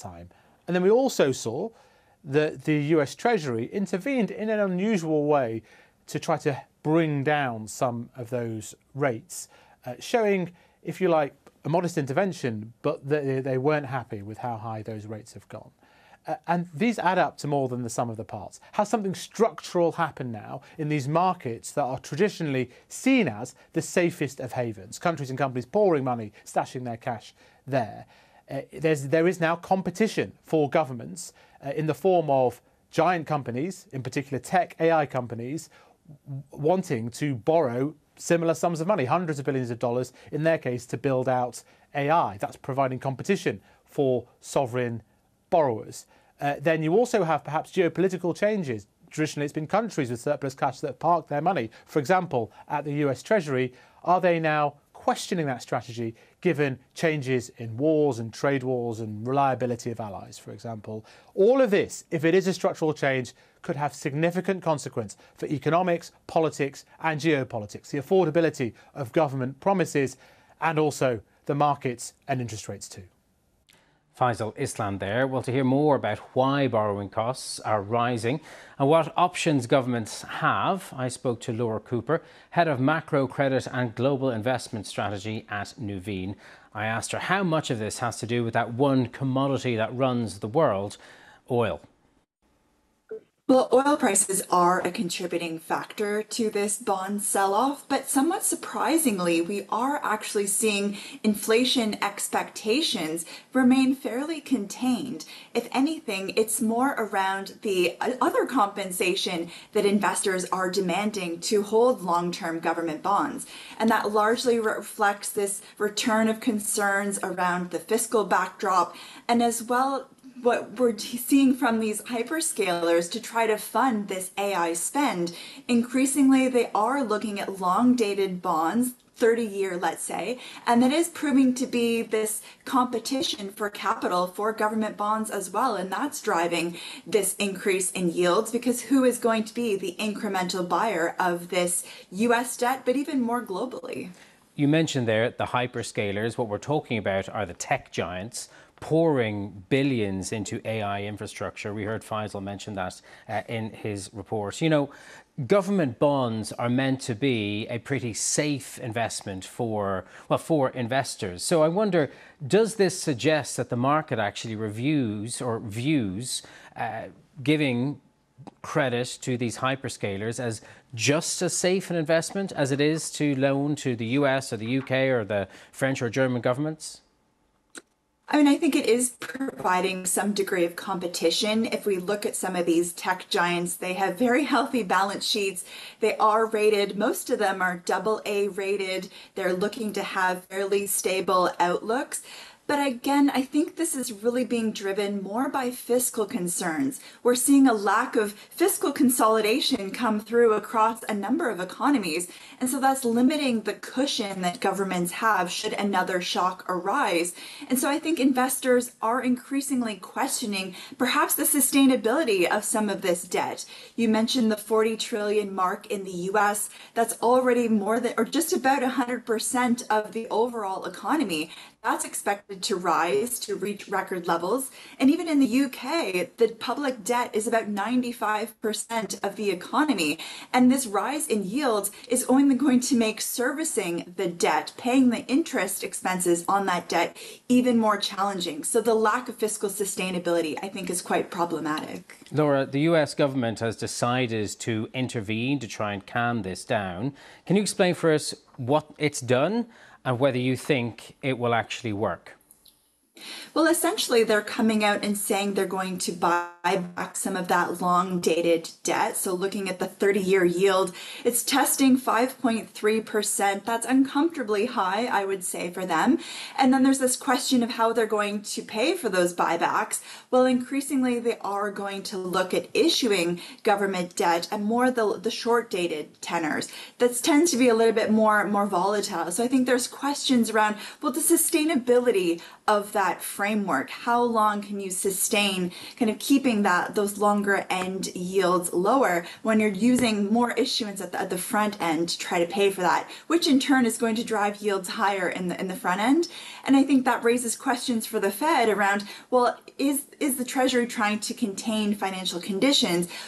time. And then we also saw that the US Treasury intervened in an unusual way to try to bring down some of those rates, showing, if you like, a modest intervention, but they weren't happy with how high those rates have gone. And these add up to more than the sum of the parts. Has something structural happened now in these markets that are traditionally seen as the safest of havens? Countries and companies pouring money, stashing their cash there. There is now competition for governments in the form of giant companies, in particular tech AI companies, wanting to borrow similar sums of money, hundreds of billions of dollars in their case, to build out AI. That's providing competition for sovereign borrowers. Then you also have perhaps geopolitical changes. Traditionally, it's been countries with surplus cash that have parked their money. For example, at the US Treasury, are they now questioning that strategy given changes in wars and trade wars and reliability of allies, for example? All of this, if it is a structural change, could have significant consequence for economics, politics and geopolitics, the affordability of government promises and also the markets and interest rates too. Faisal Islam there. Well, to hear more about why borrowing costs are rising and what options governments have, I spoke to Laura Cooper, Head of Macro Credit and Global Investment Strategy at Nuveen. I asked her how much of this has to do with that one commodity that runs the world, oil. Well, oil prices are a contributing factor to this bond sell-off, but somewhat surprisingly, we are actually seeing inflation expectations remain fairly contained. If anything, it's more around the other compensation that investors are demanding to hold long-term government bonds. And that largely reflects this return of concerns around the fiscal backdrop and as well what we're seeing from these hyperscalers to try to fund this AI spend. Increasingly, they are looking at long-dated bonds, 30-year, let's say, and that is proving to be this competition for capital for government bonds as well. And that's driving this increase in yields because who is going to be the incremental buyer of this US debt, but even more globally? You mentioned there the hyperscalers. What we're talking about are the tech giants pouring billions into AI infrastructure. We heard Faisal mention that in his report. You know, government bonds are meant to be a pretty safe investment for investors. So I wonder, does this suggest that the market actually reviews or views giving credit to these hyperscalers as just as safe an investment as it is to loan to the US or the UK or the French or German governments? I mean, I think it is providing some degree of competition. If we look at some of these tech giants, they have very healthy balance sheets. They are rated, most of them are AA rated. They're looking to have fairly stable outlooks. But again, I think this is really being driven more by fiscal concerns. We're seeing a lack of fiscal consolidation come through across a number of economies. And so that's limiting the cushion that governments have should another shock arise. And so I think investors are increasingly questioning perhaps the sustainability of some of this debt. You mentioned the 40 trillion mark in the US. That's already more than, or just about 100% of the overall economy. That's expected to rise to reach record levels. And even in the UK, the public debt is about 95% of the economy. And this rise in yields is only going to make servicing the debt, paying the interest expenses on that debt, even more challenging. So the lack of fiscal sustainability, I think, is quite problematic. Laura, the US government has decided to intervene to try and calm this down. Can you explain for us what it's done and whether you think it will actually work? Well, essentially, they're coming out and saying they're going to buy back some of that long-dated debt. So looking at the 30-year yield, it's testing 5.3%. That's uncomfortably high, I would say, for them. And then there's this question of how they're going to pay for those buybacks. Well, increasingly, they are going to look at issuing government debt and more the short-dated tenors. That tends to be a little bit more volatile. So I think there's questions around, well, the sustainability of that that framework? How long can you sustain kind of keeping those longer end yields lower when you're using more issuance at the front end to try to pay for that, which in turn is going to drive yields higher in the front end? And I think that raises questions for the Fed around, well, is the Treasury trying to contain financial conditions,